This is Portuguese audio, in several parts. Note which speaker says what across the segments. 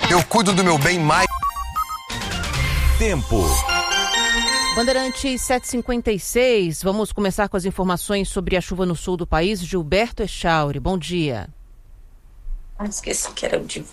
Speaker 1: Eu cuido do meu bem mais.
Speaker 2: Tempo.
Speaker 3: Bandeirantes 7h56, vamos começar com as informações sobre a chuva no sul do país. Gilberto Echauri, bom dia.
Speaker 4: Esqueci que era o de...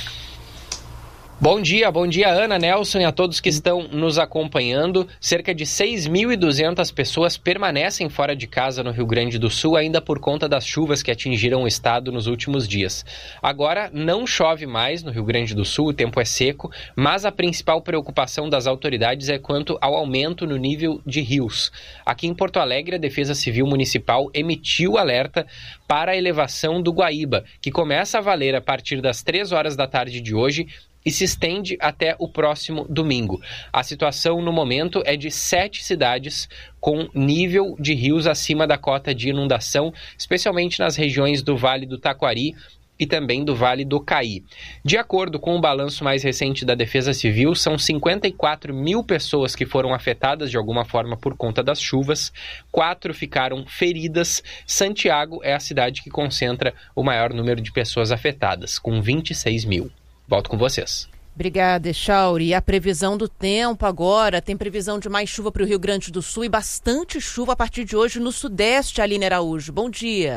Speaker 5: Bom dia Ana, Nelson e a todos que estão nos acompanhando. Cerca de 6.200 pessoas permanecem fora de casa no Rio Grande do Sul ainda por conta das chuvas que atingiram o estado nos últimos dias. Agora não chove mais no Rio Grande do Sul, o tempo é seco, mas a principal preocupação das autoridades é quanto ao aumento no nível de rios. Aqui em Porto Alegre, a Defesa Civil Municipal emitiu alerta para a elevação do Guaíba, que começa a valer a partir das 3 horas da tarde de hoje e se estende até o próximo domingo. A situação no momento é de 7 cidades com nível de rios acima da cota de inundação, especialmente nas regiões do Vale do Taquari e também do Vale do Caí. De acordo com o balanço mais recente da Defesa Civil, são 54 mil pessoas que foram afetadas de alguma forma por conta das chuvas, 4 ficaram feridas. Santiago é a cidade que concentra o maior número de pessoas afetadas, com 26 mil. Volto com vocês.
Speaker 3: Obrigada, Echauri. E a previsão do tempo agora? Tem previsão de mais chuva para o Rio Grande do Sul e bastante chuva a partir de hoje no Sudeste, Aline Araújo. Bom dia.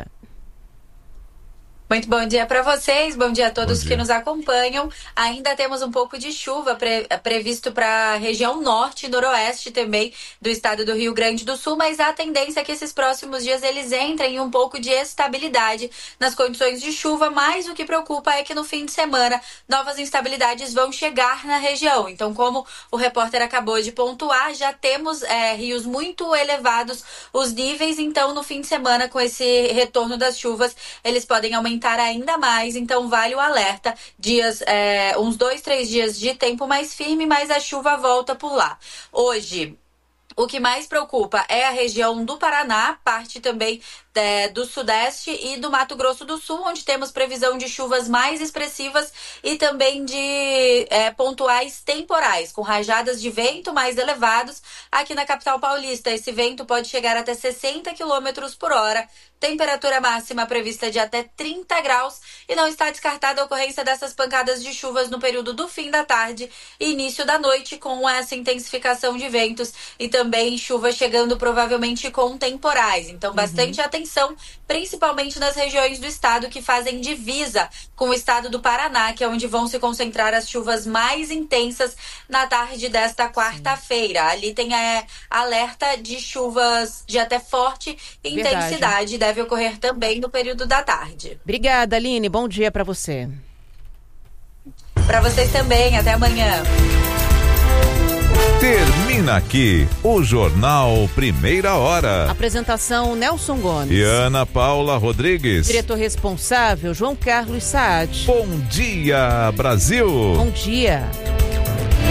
Speaker 4: Muito bom dia para vocês, bom dia a todos que nos acompanham. Ainda temos um pouco de chuva previsto para a região norte e noroeste também do estado do Rio Grande do Sul, mas a tendência é que esses próximos dias eles entrem em um pouco de estabilidade nas condições de chuva, mas o que preocupa é que no fim de semana novas instabilidades vão chegar na região. Então, como o repórter acabou de pontuar, já temos rios muito elevados, os níveis, então no fim de semana com esse retorno das chuvas, eles podem aumentar ainda mais, então vale o alerta. Uns 2-3 dias de tempo mais firme, mas a chuva volta por lá. Hoje, o que mais preocupa é a região do Paraná, parte também do Sudeste e do Mato Grosso do Sul, onde temos previsão de chuvas mais expressivas e também de pontuais temporais, com rajadas de vento mais elevados. Aqui na capital paulista, esse vento pode chegar até 60 km por hora, temperatura máxima prevista de até 30 graus e não está descartada a ocorrência dessas pancadas de chuvas no período do fim da tarde e início da noite, com essa intensificação de ventos e também chuva chegando provavelmente com temporais. Então, bastante atenção, principalmente nas regiões do estado que fazem divisa com o estado do Paraná, que é onde vão se concentrar as chuvas mais intensas na tarde desta quarta-feira. Ali tem alerta de chuvas de até forte intensidade, deve ocorrer também no período da tarde.
Speaker 3: Obrigada, Aline, bom dia para você.
Speaker 4: Para vocês também, até amanhã.
Speaker 2: Termina aqui o Jornal Primeira Hora.
Speaker 3: Apresentação Nelson Gomes
Speaker 2: e Ana Paula Rodrigues.
Speaker 3: Diretor responsável João Carlos Saad.
Speaker 2: Bom dia, Brasil.
Speaker 3: Bom dia.